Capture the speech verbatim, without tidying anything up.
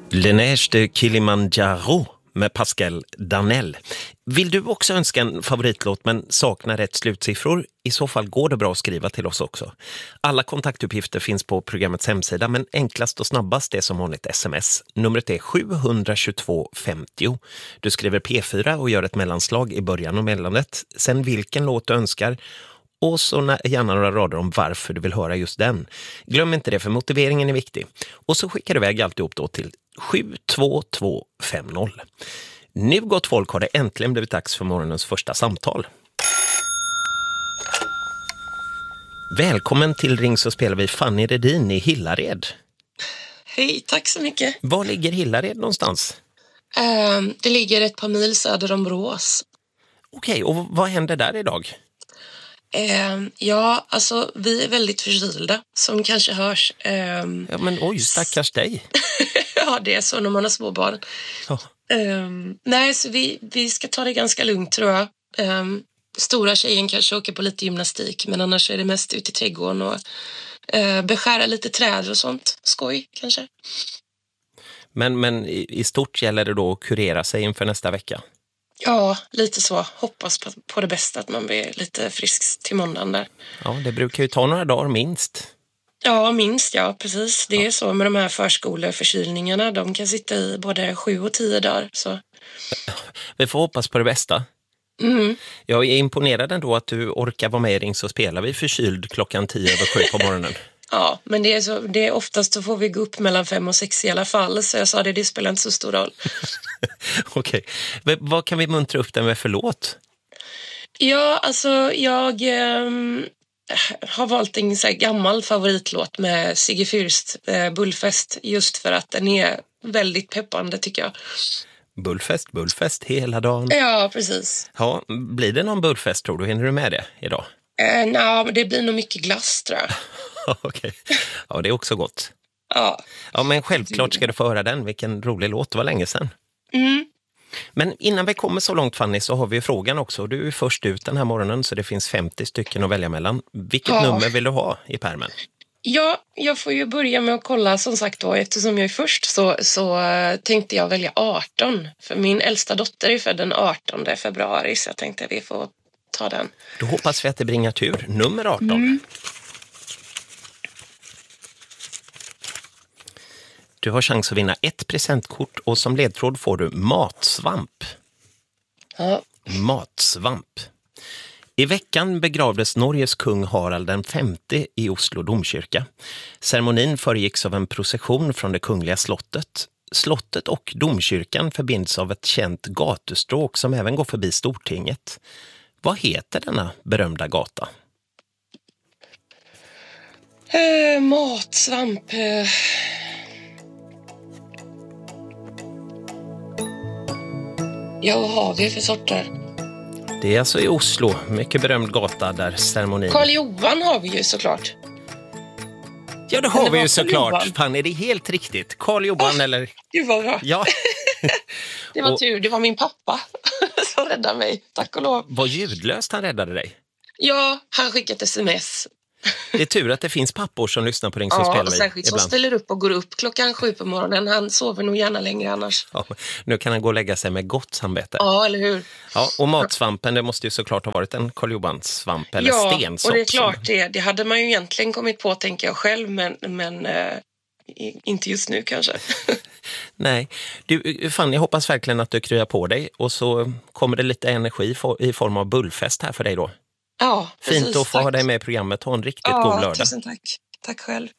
Le Neige de Kilimanjaro med Pascal Danell. Vill du också önska en favoritlåt men saknar rätt slutsiffror? I så fall går det bra att skriva till oss också. Alla kontaktuppgifter finns på programmets hemsida, men enklast och snabbast är som vanligt sms. Numret är sju två två femtio. Du skriver P fyra och gör ett mellanslag i början och mellandet. Sen vilken låt du önskar. Och så gärna några rader om varför du vill höra just den. Glöm inte det, för motiveringen är viktig. Och så skickar du iväg alltihop då till sju två två fem noll. Nu gott folk har det äntligen blivit dags för morgonens första samtal. Välkommen till Ring så spelar vi Fanny Redin i Hillared. Hej, tack så mycket. Var ligger Hillared någonstans? Uh, det ligger ett par mil söder om Borås. Okej, och vad händer där idag? Uh, ja, alltså vi är väldigt förkylda, som kanske hörs. Uh, ja, men oj, stackars dig. Ja, det är så när man har små barn. Ja. Um, nej, så vi, vi ska ta det ganska lugnt, tror jag. Um, stora tjejen kanske åker på lite gymnastik, men annars är det mest ut i trädgården och uh, beskära lite träd och sånt. Skoj, kanske. Men, men i, i stort gäller det då att kurera sig inför nästa vecka? Ja, lite så. Hoppas på, på det bästa, att man blir lite frisk till måndagen där. Ja, det brukar ju ta några dagar minst. Ja, minst, ja, precis. Det är så med de här förskoleförkylningarna. De kan sitta i både sju och tio dagar. Så. Vi får hoppas på det bästa. Mm. Jag är imponerad ändå att du orkar vara med i Ring så spelar vi förkyld klockan tio över sju på morgonen. Ja, men det är, så, det är oftast så får vi gå upp mellan fem och sex i alla fall. Så jag sa det, det spelar inte så stor roll. Okej. Okay. Vad kan vi muntra upp den med för låt? Ja, alltså jag... Um... har valt en så här gammal favoritlåt med Sigge Fürst, eh, Bullfest, just för att den är väldigt peppande, tycker jag. Bullfest, bullfest hela dagen. Ja, precis. Ja, blir det någon bullfest, tror du? Hinner du med det idag? Eh, Nej, men det blir nog mycket glass, tror jag. Okej. Ja, det är också gott. Ja. Ja, men självklart ska du få höra den. Vilken rolig låt, det var länge sedan. Mm. Men innan vi kommer så långt, Fanny, så har vi frågan också. Du är först ut den här morgonen, så det finns femtio stycken att välja mellan. Vilket ja. nummer vill du ha i pärmen? Ja, jag får ju börja med att kolla, som sagt då, eftersom jag är först så, så uh, tänkte jag välja arton. För min äldsta dotter är född den artonde februari, så jag tänkte att vi får ta den. Då hoppas vi att det bringar tur. Nummer arton. Mm. Du har chans att vinna ett presentkort och som ledtråd får du matsvamp. Ja. Matsvamp. I veckan begravdes Norges kung Harald den femte i Oslo domkyrka. Ceremonin föregicks av en procession från det kungliga slottet. Slottet och domkyrkan förbinds av ett känt gatustråk som även går förbi Stortinget. Vad heter denna berömda gata? Uh, matsvamp... Uh... Ja, vad har vi för sorter? Det är alltså i Oslo, mycket berömd gata där ceremonin... Karl Johan har vi ju såklart. Ja, det har det vi ju såklart. Johan. Fan, är det helt riktigt? Karl Johan oh, eller... Det var bra. Ja. Det var och... tur, det var min pappa som räddade mig, tack och lov. Vad ljudlöst han räddade dig. Ja, han skickade ett sms. Det är tur att det finns pappor som lyssnar på Ring så ja, spelar vi. Ja, särskilt som ibland. ställer upp och går upp klockan sju på morgonen. Han sover nog gärna längre annars. Ja, nu kan han gå och lägga sig med gott samvete. Ja, eller hur? Ja, och matsvampen, det måste ju såklart ha varit en Karl Johan-svamp eller ja, stensopp. Ja, och det är klart det. Det hade man ju egentligen kommit på, tänker jag själv, men, men eh, inte just nu kanske. Nej. Du, Fanny, jag hoppas verkligen att du kryar på dig och så kommer det lite energi i form av bullfest här för dig då. Ja, precis. Fint att få tack. ha dig med i programmet. Ha en riktigt ja, god lördag. Tusen tack. Tack själv.